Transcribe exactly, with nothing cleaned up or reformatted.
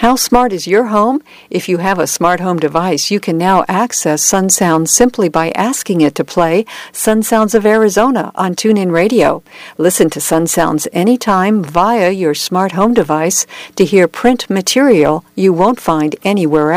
How smart is your home? If you have a smart home device, you can now access Sun Sounds simply by asking it to play Sun Sounds of Arizona on TuneIn Radio. Listen to Sun Sounds anytime via your smart home device to hear print material you won't find anywhere else.